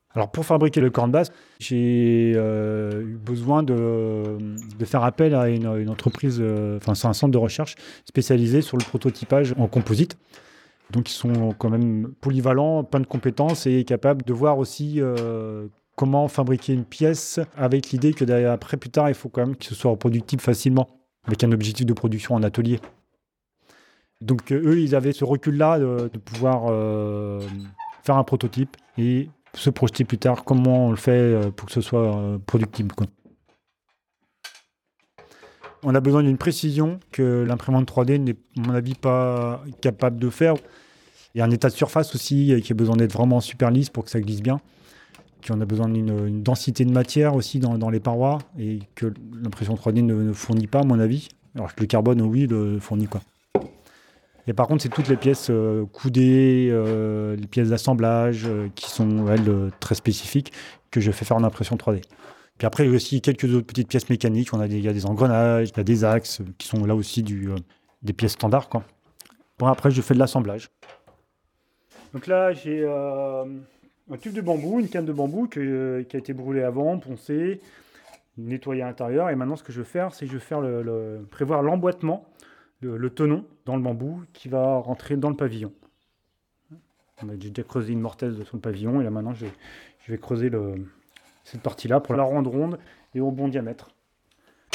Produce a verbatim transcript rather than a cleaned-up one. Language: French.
Alors pour fabriquer le corne basse, j'ai euh, eu besoin de, de faire appel à une, une entreprise, euh, enfin c'est un centre de recherche spécialisé sur le prototypage en composite. Donc ils sont quand même polyvalents, plein de compétences et capables de voir aussi euh, comment fabriquer une pièce avec l'idée que derrière, après plus tard il faut quand même que ce soit reproductible facilement, avec un objectif de production en atelier. Donc euh, eux ils avaient ce recul-là de, de pouvoir euh, faire un prototype et se projeter plus tard comment on le fait euh, pour que ce soit euh, productible, quoi. On a besoin d'une précision que l'imprimante trois D n'est, à mon avis, pas capable de faire. Il y a un état de surface aussi euh, qui a besoin d'être vraiment super lisse pour que ça glisse bien. Puis on a besoin d'une une densité de matière aussi dans, dans les parois et que l'impression trois D ne, ne fournit pas, à mon avis. Alors que le carbone, oui, le fournit, quoi. Et par contre, c'est toutes les pièces euh, coudées, euh, les pièces d'assemblage euh, qui sont, elles, euh, très spécifiques que je fais faire en impression trois D. Puis après, il y a aussi quelques autres petites pièces mécaniques. On a des, il y a des engrenages, il y a des axes euh, qui sont là aussi du, euh, des pièces standards, quoi. Bon, après, je fais de l'assemblage. Donc là, j'ai euh, un tube de bambou, une canne de bambou que, euh, qui a été brûlée avant, poncée, nettoyée à l'intérieur. Et maintenant, ce que je vais faire, c'est que je vais faire le, le- prévoir l'emboîtement, le, le tenon dans le bambou qui va rentrer dans le pavillon. On a déjà creusé une mortaise sur le pavillon et là maintenant, je vais, je vais creuser le, cette partie-là pour la rendre ronde et au bon diamètre.